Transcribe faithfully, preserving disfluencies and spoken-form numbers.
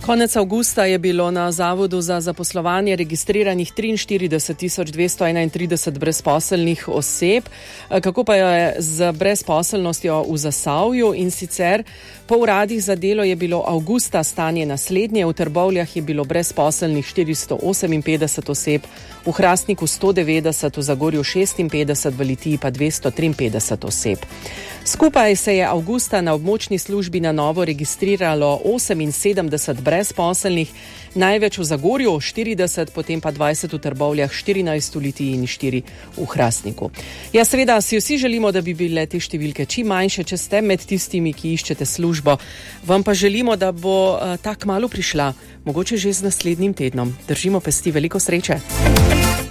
Konec avgusta je bilo na Zavodu za zaposlovanje registriranih triinštirideset tisoč dvesto enaintrideset brezposelnih oseb. Kako pa je z brezposelnostjo v Zasavju? In sicer po uradih za delo je bilo avgusta stanje naslednje. V Trbovljah je bilo brezposelnih štiristo oseminpetdeset oseb, v Hrastniku sto devetdeset, v Zagorju šestinpetdeset, v Litiji pa dvesto triinpetdeset oseb. Skupaj se je avgusta na območni službi na novo registriralo oseminsedemdeset brezposelnih, največ v Zagorju štirideset, potem pa dvajset v Trbovljah, štirinajst v Litiji in štiri v Hrastniku. Ja, seveda si vsi želimo, da bi bile te številke čim manjše, če ste med tistimi, ki iščete službo. Vam pa želimo, da bo uh, ta kmalu prišla, mogoče že z naslednjim tednom. Držimo pesti, veliko sreče.